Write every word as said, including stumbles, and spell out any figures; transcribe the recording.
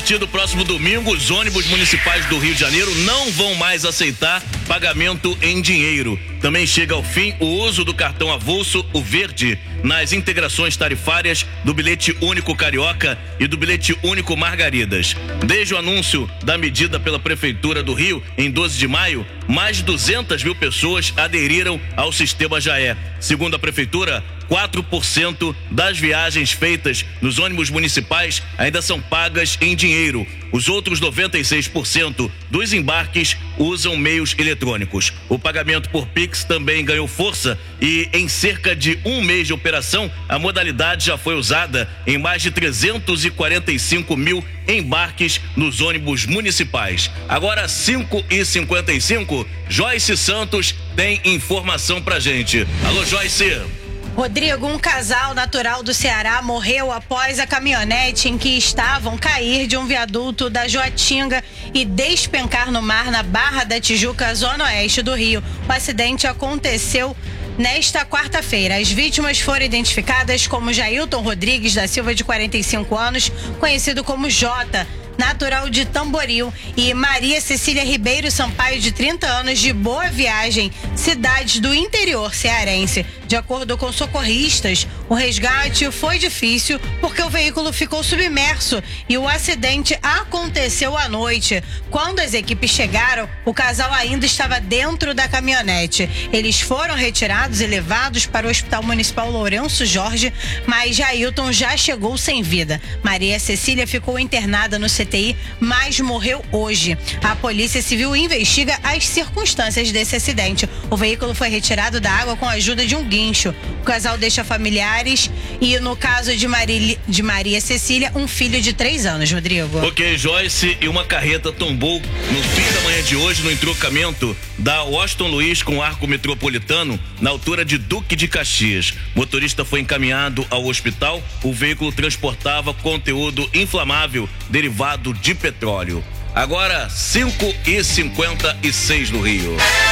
partir do próximo domingo, os ônibus municipais do Rio de Janeiro não vão mais aceitar pagamento em dinheiro. Também chega ao fim o uso do cartão avulso, o verde, nas integrações tarifárias do bilhete único Carioca e do bilhete único Margaridas. Desde o anúncio da medida pela Prefeitura do Rio, em doze de maio, mais de duzentas mil pessoas aderiram ao sistema Jaé. Segundo a Prefeitura, quatro por cento das viagens feitas nos ônibus municipais ainda são pagas em dinheiro. Os outros noventa e seis por cento dos embarques usam meios eletrônicos. O pagamento por Pix também ganhou força e, em cerca de um mês de operação, a modalidade já foi usada em mais de trezentos e quarenta e cinco mil embarques nos ônibus municipais. Agora, cinco e cinquenta e cinco, Joyce Santos tem informação pra gente. Alô, Joyce. Rodrigo, um casal natural do Ceará morreu após a caminhonete em que estavam cair de um viaduto da Joatinga e despencar no mar na Barra da Tijuca, zona oeste do Rio. O acidente aconteceu nesta quarta-feira. As vítimas foram identificadas como Jailton Rodrigues da Silva, de quarenta e cinco anos, conhecido como Jota, natural de Tamboril, e Maria Cecília Ribeiro Sampaio, de trinta anos, de Boa Viagem, cidade do interior cearense. De acordo com socorristas, o resgate foi difícil porque o veículo ficou submerso e o acidente aconteceu à noite. Quando as equipes chegaram, o casal ainda estava dentro da caminhonete. Eles foram retirados e levados para o Hospital Municipal Lourenço Jorge, mas Jailton já chegou sem vida. Maria Cecília ficou internada no C T I, mas morreu hoje. A Polícia Civil investiga as circunstâncias desse acidente. O veículo foi retirado da água com a ajuda de um guincho. O casal deixa familiares e, no caso de Maria, de Maria Cecília, um filho de três anos, Rodrigo. Ok, Joyce, e uma carreta tombou no fim da manhã de hoje no entrocamento da Washington Luiz com o Arco Metropolitano, na altura de Duque de Caxias. O motorista foi encaminhado ao hospital. O veículo transportava conteúdo inflamável derivado de petróleo. Agora, cinco e cinquenta e seis no Rio.